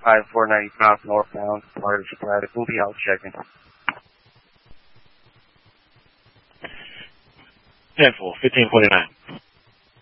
5495 northbound, part of Sporadic. We'll be out checking. 10-4, 1549.